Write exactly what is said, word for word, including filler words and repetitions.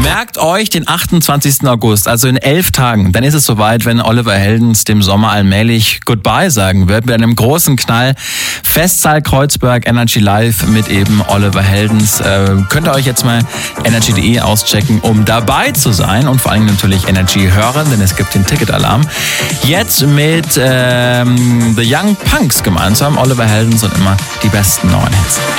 Merkt euch den achtundzwanzigsten August, also in elf Tagen. Dann ist es soweit, wenn Oliver Heldens dem Sommer allmählich Goodbye sagen wird. Mit einem großen Knall. Festsaal Kreuzberg, Energy Live mit eben Oliver Heldens. Äh, könnt ihr euch jetzt mal energy punkt de auschecken, um dabei zu sein. Und vor allem natürlich Energy hören, denn es gibt den Ticketalarm. Jetzt mit ähm, The Young Punks gemeinsam. Oliver Heldens und immer die besten neuen Hits.